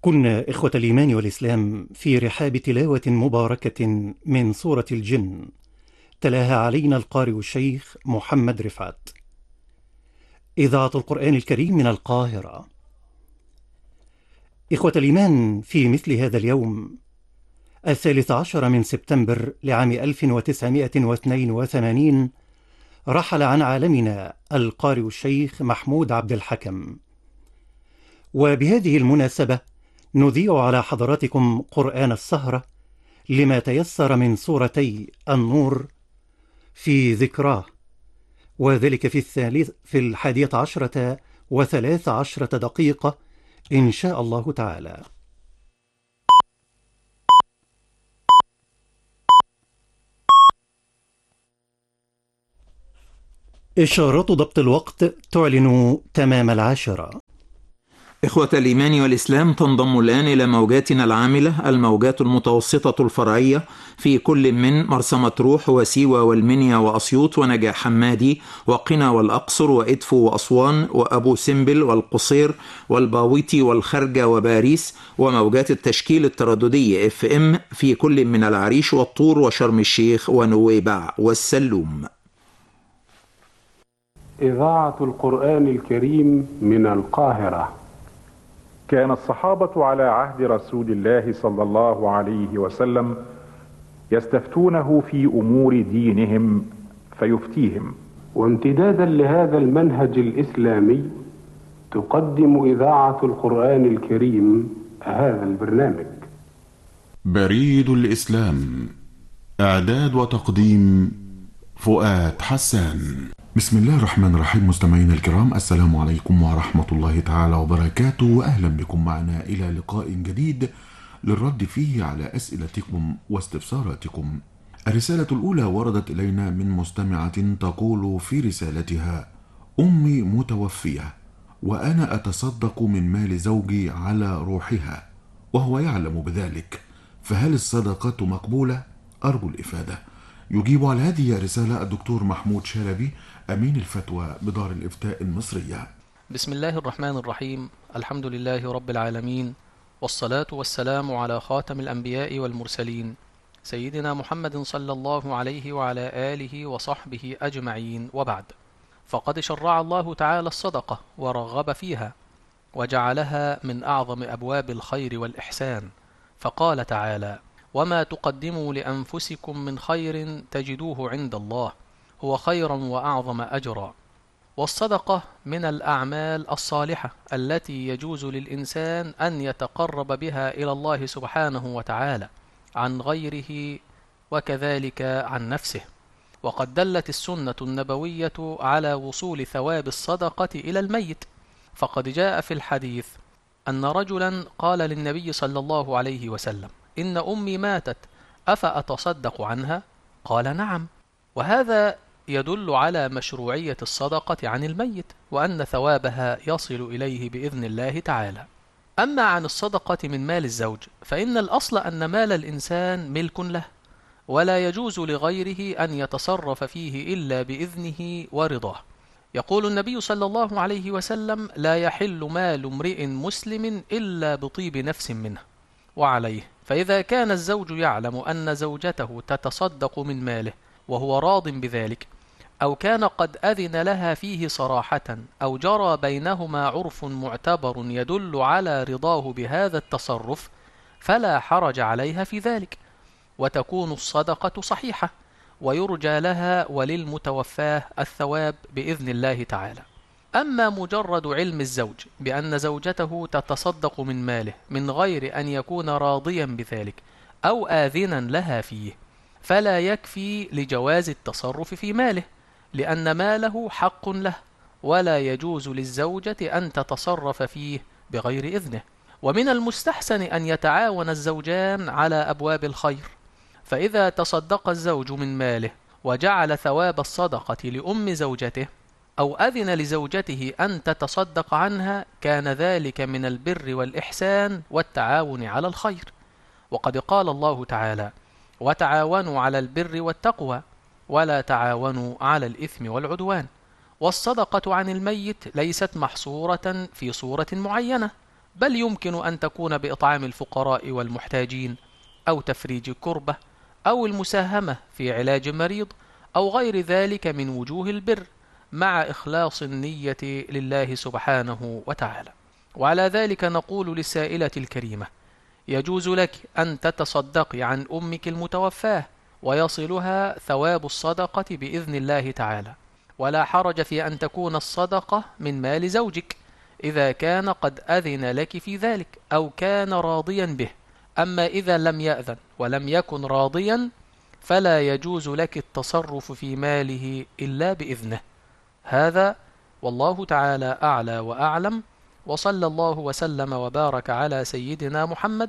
كنا إخوة الإيمان والإسلام في رحاب تلاوة مباركة من سورة الجن، تلاها علينا القارئ الشيخ محمد رفعت. إذاعة القرآن الكريم من القاهرة. إخوة الإيمان، في مثل هذا اليوم 13 من سبتمبر لعام 1982 رحل عن عالمنا القارئ الشيخ محمود عبد الحكم. وبهذه المناسبة نذيع على حضراتكم قرآن السهرة لما تيسر من سورتي النور في ذكراه، وذلك في 11:13 دقيقة إن شاء الله تعالى. إشارات ضبط الوقت تعلن تمام 10. إخوة الإيمان والإسلام، تنضم الآن إلى موجاتنا العاملة الموجات المتوسطة الفرعية في كل من مرسى مطروح وسيوة والمنيا وأسيوط ونجع حمادي وقنا والأقصر وإدفو وأسوان وأبو سمبل والقصير والباويتي والخرجة وباريس، وموجات التشكيل الترددي FM في كل من العريش والطور وشرم الشيخ ونويبع والسلوم. إذاعة القرآن الكريم من القاهرة. كان الصحابة على عهد رسول الله صلى الله عليه وسلم يستفتونه في أمور دينهم فيفتيهم. وامتدادا لهذا المنهج الإسلامي تقدم إذاعة القرآن الكريم هذا البرنامج. بريد الإسلام، إعداد وتقديم فؤاد حسان. بسم الله الرحمن الرحيم. مستمعينا الكرام، السلام عليكم ورحمة الله تعالى وبركاته، وأهلا بكم معنا إلى لقاء جديد للرد فيه على أسئلتكم واستفساراتكم. الرسالة الأولى وردت إلينا من مستمعة تقول في رسالتها: أمي متوفية وأنا أتصدق من مال زوجي على روحها وهو يعلم بذلك، فهل الصدقة مقبولة؟ أرجو الإفادة. يجيب على هذه الرسالة الدكتور محمود شلبي، أمين الفتوى بدار الإفتاء المصرية. بسم الله الرحمن الرحيم. الحمد لله رب العالمين، والصلاة والسلام على خاتم الأنبياء والمرسلين سيدنا محمد صلى الله عليه وعلى آله وصحبه أجمعين، وبعد. فقد شرع الله تعالى الصدقة ورغب فيها وجعلها من أعظم أبواب الخير والإحسان، فقال تعالى: وما تقدموا لأنفسكم من خير تجدوه عند الله هو خيرا وأعظم أجرا. والصدقة من الأعمال الصالحة التي يجوز للإنسان أن يتقرب بها إلى الله سبحانه وتعالى عن غيره وكذلك عن نفسه. وقد دلت السنة النبوية على وصول ثواب الصدقة إلى الميت، فقد جاء في الحديث أن رجلا قال للنبي صلى الله عليه وسلم: إن أمي ماتت أفأتصدق عنها؟ قال: نعم. وهذا يدل على مشروعية الصدقة عن الميت، وأن ثوابها يصل إليه بإذن الله تعالى. أما عن الصدقة من مال الزوج، فإن الأصل أن مال الإنسان ملك له، ولا يجوز لغيره أن يتصرف فيه إلا بإذنه ورضاه. يقول النبي صلى الله عليه وسلم: لا يحل مال امرئ مسلم إلا بطيب نفس منه. وعليه فإذا كان الزوج يعلم أن زوجته تتصدق من ماله وهو راض بذلك، أو كان قد أذن لها فيه صراحة، أو جرى بينهما عرف معتبر يدل على رضاه بهذا التصرف، فلا حرج عليها في ذلك، وتكون الصدقة صحيحة، ويرجى لها وللمتوفاه الثواب بإذن الله تعالى. أما مجرد علم الزوج بأن زوجته تتصدق من ماله من غير أن يكون راضيا بذلك أو آذنا لها فيه، فلا يكفي لجواز التصرف في ماله، لأن ماله حق له، ولا يجوز للزوجة أن تتصرف فيه بغير إذنه. ومن المستحسن أن يتعاون الزوجان على أبواب الخير، فإذا تصدق الزوج من ماله وجعل ثواب الصدقة لأم زوجته، أو أذن لزوجته أن تتصدق عنها، كان ذلك من البر والإحسان والتعاون على الخير. وقد قال الله تعالى: وتعاونوا على البر والتقوى ولا تعاونوا على الإثم والعدوان. والصدقة عن الميت ليست محصورة في صورة معينة، بل يمكن أن تكون بإطعام الفقراء والمحتاجين، أو تفريج كربة، أو المساهمة في علاج مريض، أو غير ذلك من وجوه البر، مع إخلاص النية لله سبحانه وتعالى. وعلى ذلك نقول للسائلة الكريمة: يجوز لك أن تتصدقي عن أمك المتوفاة ويصلها ثواب الصدقة بإذن الله تعالى، ولا حرج في أن تكون الصدقة من مال زوجك إذا كان قد أذن لك في ذلك أو كان راضيا به. أما إذا لم يأذن ولم يكن راضيا فلا يجوز لك التصرف في ماله إلا بإذنه. هذا والله تعالى أعلى وأعلم، وصلى الله وسلم وبارك على سيدنا محمد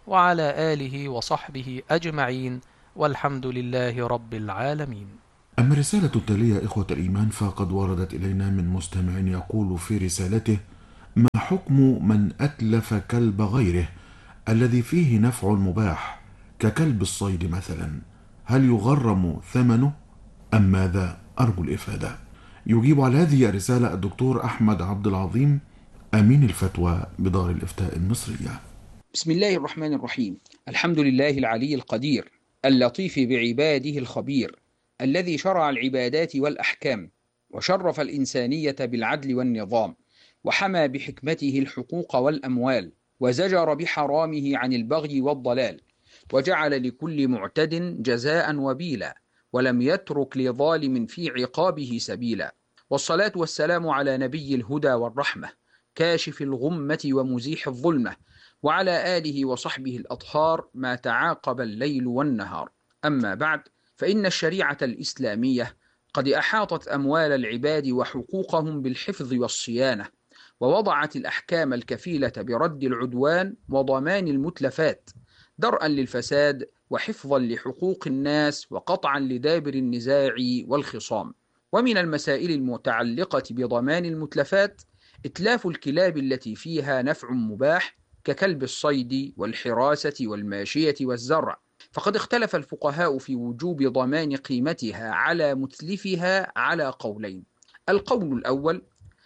وعلى آله وصحبه أجمعين، والحمد لله رب العالمين. أما الرسالة التالية إخوة الإيمان فقد وردت إلينا من مستمع يقول في رسالته: ما حكم من أتلف كلب غيره الذي فيه نفع مباح ككلب الصيد مثلا؟ هل يغرم ثمنه أم ماذا؟ أرجو الإفادة. يجيب على هذه الرسالة الدكتور أحمد عبد العظيم، أمين الفتوى بدار الإفتاء المصرية. بسم الله الرحمن الرحيم. الحمد لله العلي القدير اللطيف بعباده الخبير، الذي شرع العبادات والأحكام، وشرف الإنسانية بالعدل والنظام، وحمى بحكمته الحقوق والأموال، وزجر بحرامه عن البغي والضلال، وجعل لكل معتد جزاء وبيلا، ولم يترك لظالم في عقابه سبيلا. والصلاة والسلام على نبي الهدى والرحمة، كاشف الغمة ومزيح الظلمة، وعلى آله وصحبه الأطهار ما تعاقب الليل والنهار. أما بعد، فإن الشريعة الإسلامية قد أحاطت أموال العباد وحقوقهم بالحفظ والصيانة، ووضعت الأحكام الكفيلة برد العدوان وضمان المتلفات، درءا للفساد وحفظا لحقوق الناس وقطعا لدابر النزاع والخصام. ومن المسائل المتعلقة بضمان المتلفات إتلاف الكلاب التي فيها نفع مباح ككلب الصيد والحراسة والماشية والزرع، فقد اختلف الفقهاء في وجوب ضمان قيمتها على متلفها على قولين. القول الأول: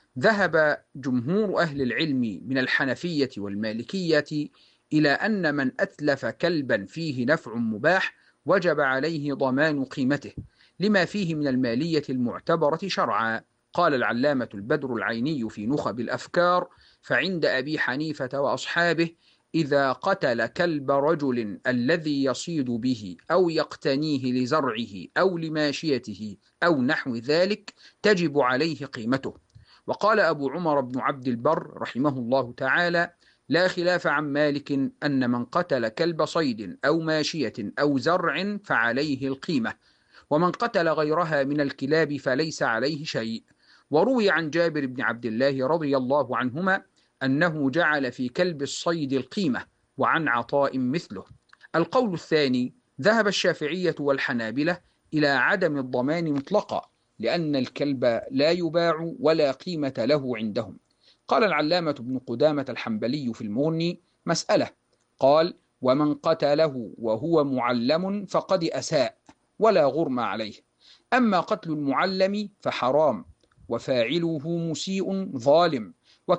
ذهب جمهور أهل العلم من الحنفية والمالكية إلى أن من أتلف كلبا فيه نفع مباح وجب عليه ضمان قيمته لما فيه من المالية المعتبرة شرعا. قال العلامة البدر العيني في نخب الأفكار: فعند أبي حنيفة وأصحابه إذا قتل كلب رجل الذي يصيد به أو يقتنيه لزرعه أو لماشيته أو نحو ذلك تجب عليه قيمته. وقال أبو عمر بن عبد البر رحمه الله تعالى: لا خلاف عن مالك أن من قتل كلب صيد أو ماشية أو زرع فعليه القيمة، ومن قتل غيرها من الكلاب فليس عليه شيء. وروي عن جابر بن عبد الله رضي الله عنهما أنه جعل في كلب الصيد القيمة، وعن عطاء مثله. القول الثاني: ذهب الشافعية والحنابلة إلى عدم الضمان مطلقا، لأن الكلب لا يباع ولا قيمة له عندهم. قال العلامة ابن قدامة الحنبلي في المغني: مسألة، قال: ومن قتله وهو معلم فقد أساء ولا غرم عليه. أما قتل المعلم فحرام، وفاعله مسيء ظالم،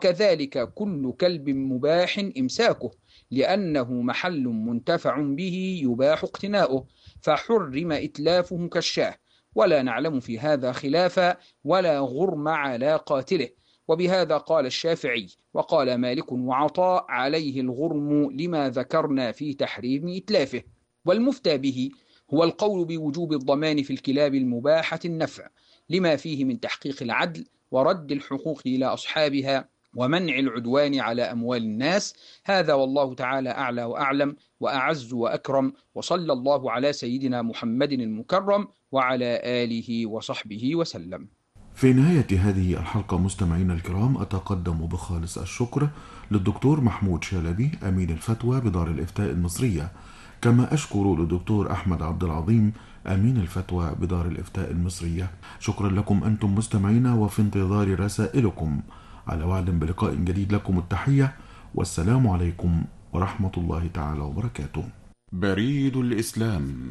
وكذلك كل كلب مباح إمساكه، لأنه محل منتفع به يباح اقتناؤه، فحرم إتلافه كالشاه، ولا نعلم في هذا خلافا ولا غرم على قاتله. وبهذا قال الشافعي وقال مالك وعطاء: عليه الغرم لما ذكرنا في تحريم إتلافه. والمفتى به هو القول بوجوب الضمان في الكلاب المباحة النفع، لما فيه من تحقيق العدل ورد الحقوق إلى أصحابها ومنع العدوان على أموال الناس. هذا والله تعالى أعلى وأعلم وأعز وأكرم، وصلى الله على سيدنا محمد المكرم وعلى آله وصحبه وسلم. في نهاية هذه الحلقة مستمعينا الكرام أتقدم بخالص الشكر للدكتور محمود شلبي أمين الفتوى بدار الإفتاء المصرية، كما أشكر للدكتور أحمد عبد العظيم أمين الفتوى بدار الإفتاء المصرية. شكرا لكم أنتم مستمعينا، وفي انتظار رسائلكم. على وعد بلقاء جديد، لكم التحية والسلام عليكم ورحمة الله تعالى وبركاته. بريد الإسلام،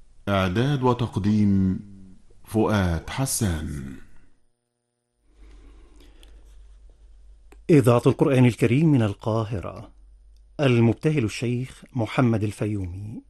إعداد وتقديم فؤاد حسان. إذاعة القرآن الكريم من القاهرة. المبتهل الشيخ محمد الفيومي.